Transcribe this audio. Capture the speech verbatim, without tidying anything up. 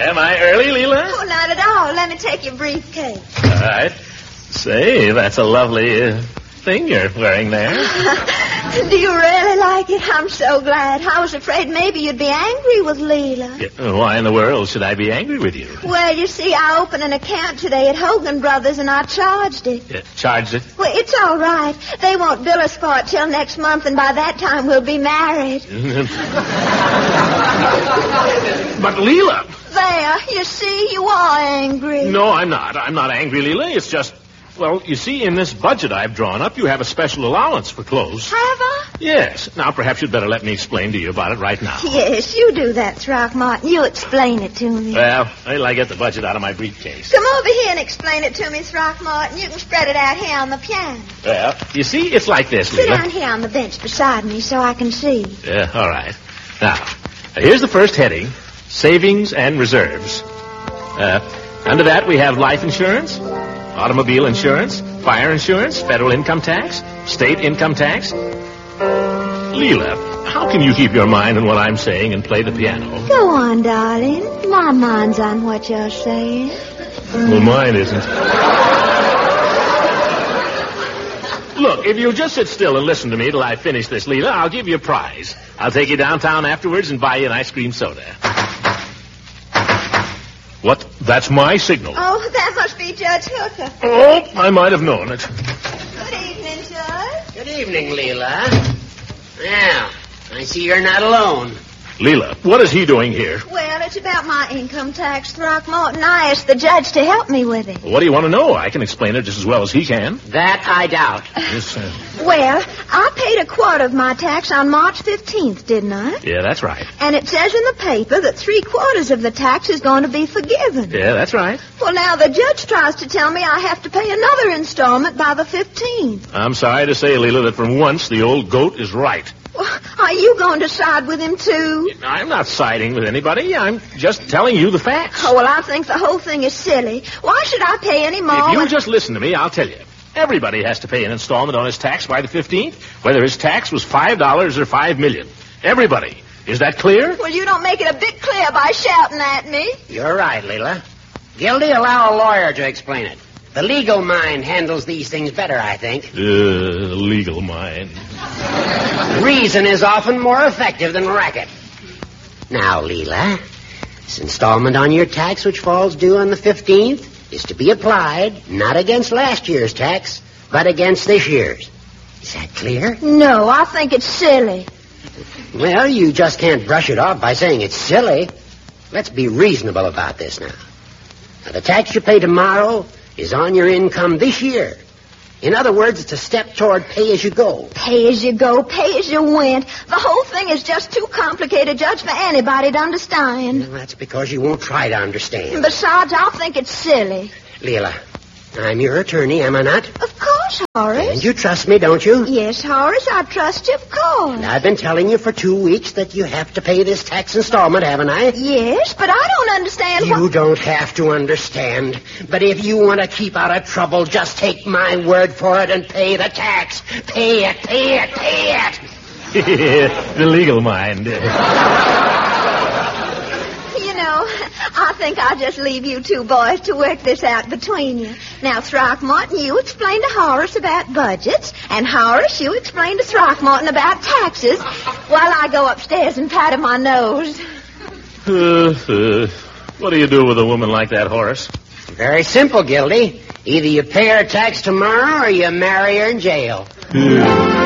Am I early, Leela? Oh, not at all. Let me take your briefcase. All right. Say, that's a lovely uh, thing you're wearing there. Do you really like it? I'm so glad. I was afraid maybe you'd be angry with Leela. Yeah, why in the world should I be angry with you? Well, you see, I opened an account today at Hogan Brothers, and I charged it. Yeah, charged it? Well, it's all right. They won't bill us for it till next month, and by that time we'll be married. But, Leela... There, you see, you are angry. No, I'm not. I'm not angry, Leela. It's just... Well, you see, in this budget I've drawn up, you have a special allowance for clothes. Have I? Yes. Now, perhaps you'd better let me explain to you about it right now. Yes, you do that, Throckmorton. You explain it to me. Well, wait till I get the budget out of my briefcase. Come over here and explain it to me, Throckmorton. You can spread it out here on the piano. Well, you see, it's like this, Sit Leela. down here on the bench beside me so I can see. Yeah, all right. Now, here's the first heading, Savings and Reserves. Uh, under that, we have life insurance, automobile insurance, fire insurance, federal income tax, state income tax. Leela, how can you keep your mind on what I'm saying and play the piano? Go on, darling. My mind's on what you're saying. Well, mine isn't. Look, if you'll just sit still and listen to me till I finish this, Leela, I'll give you a prize. I'll take you downtown afterwards and buy you an ice cream soda. What? That's my signal. Oh, that must be Judge Hooker. Oh, I might have known it. Good evening, Judge. Good evening, Leela. Now, I see you're not alone. Leela, what is he doing here? Well, it's about my income tax, Throckmorton. I asked the judge to help me with it. What do you want to know? I can explain it just as well as he can. That I doubt. Yes, uh, Well, I paid a quarter of my tax on March fifteenth, didn't I? yeah, that's right. And it says in the paper that three quarters of the tax is going to be forgiven. Yeah, that's right. Well, now the judge tries to tell me I have to pay another installment by the fifteenth. I'm sorry to say, Leela, that for once the old goat is right. Well, are you going to side with him, too? I'm not siding with anybody. I'm just telling you the facts. Oh, well, I think the whole thing is silly. Why should I pay any more? If you when- just listen to me, I'll tell you. Everybody has to pay an installment on his tax by the fifteenth, whether his tax was five dollars or five million dollars. Everybody. Is that clear? Well, you don't make it a bit clear by shouting at me. You're right, Leela. Gildy, allow a lawyer to explain it. The legal mind handles these things better, I think. Uh, legal mind. Reason is often more effective than racket. Now, Leela, this installment on your tax, which falls due on the fifteenth, is to be applied not against last year's tax, but against this year's. Is that clear? No, I think it's silly. Well, you just can't brush it off by saying it's silly. Let's be reasonable about this now. Now, the tax you pay tomorrow is on your income this year. In other words, it's a step toward pay as you go. Pay as you go, pay as you went. The whole thing is just too complicated, Judge, for anybody to understand. Well, that's because you won't try to understand. Besides, I'll think it's silly. Leela, I'm your attorney, am I not? Of course, Horace. And you trust me, don't you? Yes, Horace, I trust you, of course. And I've been telling you for two weeks that you have to pay this tax installment, haven't I? Yes, but I don't understand You what... don't have to understand. But if you want to keep out of trouble, just take my word for it and pay the tax. Pay it, pay it, pay it. The legal mind. You know, I think I'll just leave you two boys to work this out between you. Now, Throckmorton, you explain to Horace about budgets, and Horace, you explain to Throckmorton about taxes, while I go upstairs and pat him on my nose. Uh, uh, what do you do with a woman like that, Horace? Very simple, Gildy. Either you pay her tax tomorrow or you marry her in jail.